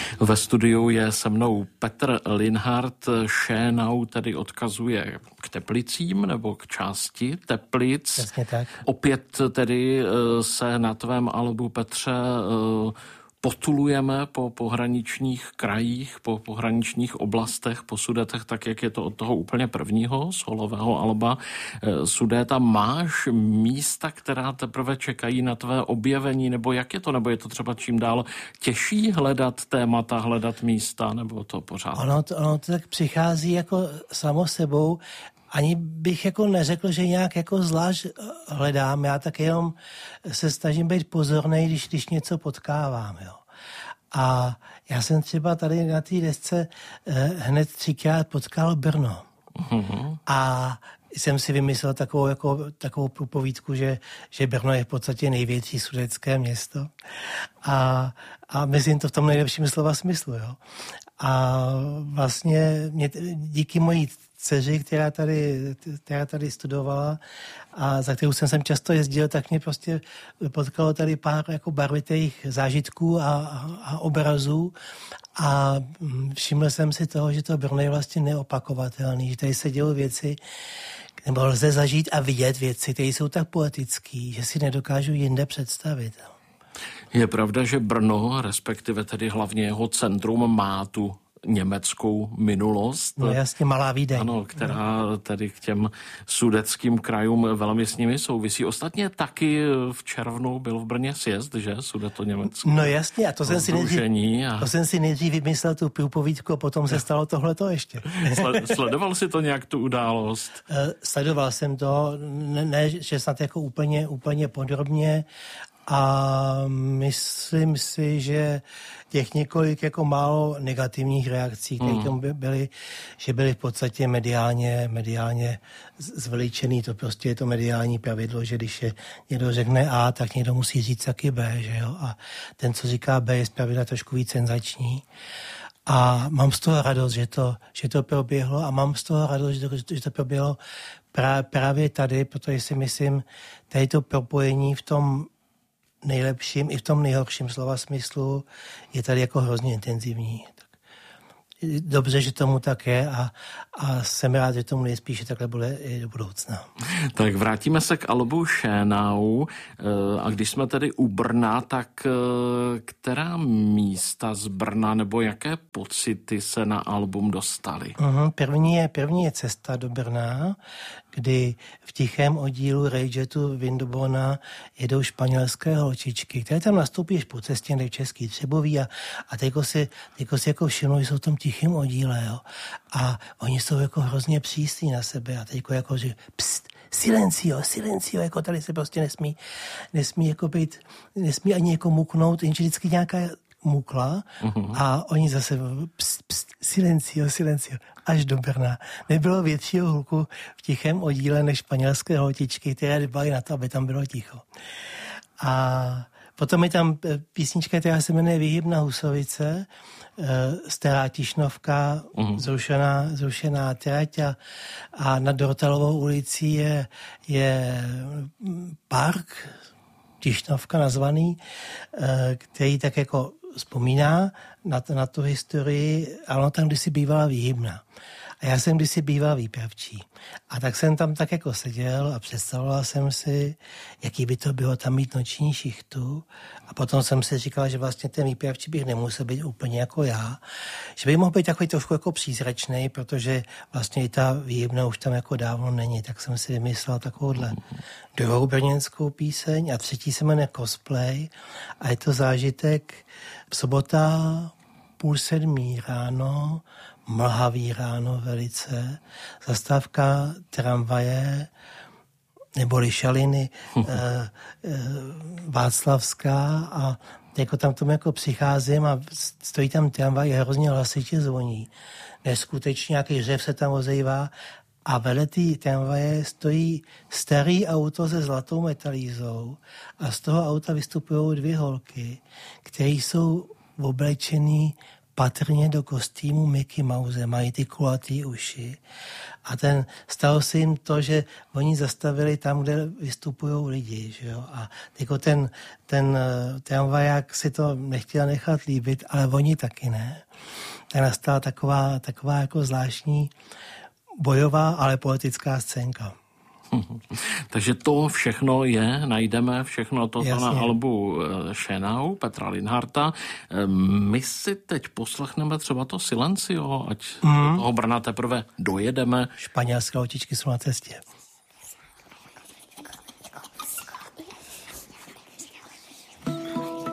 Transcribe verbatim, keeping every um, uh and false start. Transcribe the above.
Ve studiu je se mnou Petr Linhart. Schönau tedy odkazuje k Teplicím nebo k části Teplic. Jasně tak. Opět tedy se na tvém albu, Petře, potulujeme po pohraničních krajích, po pohraničních oblastech, po Sudetech, tak jak je to od toho úplně prvního solového alba Sudeta. Máš místa, která teprve čekají na tvé objevení, nebo jak je to? Nebo je to třeba čím dál těžší hledat témata, hledat místa, nebo to pořád? Ono to, ono to tak přichází jako samo sebou. Ani bych jako neřekl, že nějak jako zvlášť hledám, já tak jenom se snažím být pozornej, když, když něco potkávám, jo. A já jsem třeba tady na té desce eh, hned třikrát potkal Brno. Mm-hmm. A jsem si vymyslel takovou, jako, takovou průpovídku, že, že Brno je v podstatě největší sudetské město. A, a myslím to v tom nejlepším slova smyslu, jo. A vlastně mě, díky mojí dceři, která tady, která tady studovala a za kterou jsem sem často jezdil, tak mě prostě potkalo tady pár jako barvitých zážitků a, a, a obrazů a všiml jsem si toho, že to Brno je vlastně neopakovatelný, že tady se dělou věci, nebo lze zažít a vidět věci, které jsou tak poetický, že si nedokážu jinde představit. Je pravda, že Brno, respektive tedy hlavně jeho centrum, má tu německou minulost. No jasně, Malá Vídeň. Ano, která tedy k těm sudeckým krajům velmi s nimi souvisí. Ostatně taky v červnu byl v Brně sjezd, že? Sudeto-německé. No jasně, a to jsem si nejdřív, a... to jsem si nejdřív vymyslel tu průpovídku a potom se stalo tohleto ještě. Sledoval jsi to nějak tu událost? Sledoval jsem to, ne, ne že snad jako úplně, úplně podrobně, a myslím si, že těch několik jako málo negativních reakcí, které mm. tomu byly, že byly v podstatě mediálně, mediálně zveličený. To prostě je to mediální pravidlo, že když je někdo řekne A, tak někdo musí říct taky B, že jo? A ten, co říká B, je zpravidla trošku víc senzační. A mám z toho radost, že to, že to proběhlo a mám z toho radost, že to, že to proběhlo pra, právě tady, protože si myslím, tady to propojení v tom nejlepším i v tom nejhorším slova smyslu je tady jako hrozně intenzivní. Tak dobře, že tomu tak je a, a jsem rád, že tomu nejspíše takhle bude i do budoucna. Tak vrátíme se k albu Schönau a když jsme tedy u Brna, tak která místa z Brna nebo jaké pocity se na album dostaly? Uhum, první, je, první je cesta do Brna, kdy v tichém oddílu Rejjetu Windobona jedou španělské holčičky, které tam nastoupíš po cestě v Český Třebový a, a teďko si, teďko si jako všimnou, že jsou v tom tichém oddíle, jo. A oni jsou jako hrozně přísní na sebe a teďko jako, že pst, silencio, silencio, jako tady se prostě nesmí, nesmí jako být, nesmí ani jako muknout, jenže vždycky nějaká mukla uhum. A oni zase pst, pst, silencio, silencio, až do Brna. Nebylo většího hluku v tichém oddíle než španělské holčičky, které dbaly na to, aby tam bylo ticho. A potom je tam písnička, která se jmenuje Vyhybna Husovice, stará Tišnovka, uhum. zrušená, zrušená trať a, a nad Dortalovou ulicí je, je park, Tišnovka nazvaný, který tak jako vzpomíná na, na tu historii, ale ono tam kdysi bývala výhybna. A já jsem kdysi býval výpravčí. A tak jsem tam tak jako seděl a představoval jsem si, jaký by to bylo tam mít noční šichtu. A potom jsem si říkal, že vlastně ten výpravčí bych nemusel být úplně jako já. Že by mohl být takový trošku jako přízračnej, protože vlastně i ta výhybna už tam jako dávno není. Tak jsem si vymyslel takovouhle druhou brněnskou píseň a třetí se jmenuje Cosplay. A je to zážitek sobota půl sedmí ráno, mlhavý ráno velice, zastávka tramvaje, neboli Šaliny, e, e, Václavská a jako tam tomu jako přicházím a stojí tam tramvaj, hrozně hlasitě zvoní. Neskutečně nějaký řev se tam ozejvá a vedle té tramvaje stojí starý auto se zlatou metalízou a z toho auta vystupují dvě holky, které jsou oblečený patrně do kostýmu Mickey Mouse, mají ty kulatý uši. A ten, stalo se jim to, že oni zastavili tam, kde vystupují lidi. Že jo? A jako ten, ten, ten vaják si to nechtěl nechat líbit, ale oni taky ne. Tak nastala taková, taková jako zvláštní bojová, ale politická scénka. Takže to všechno je, najdeme všechno toto Jasně. na albu Schönau Petra Linharta. My si teď poslechneme třeba to Silencio, ať mm. do toho Brna teprve dojedeme. Španělské otičky jsou na cestě.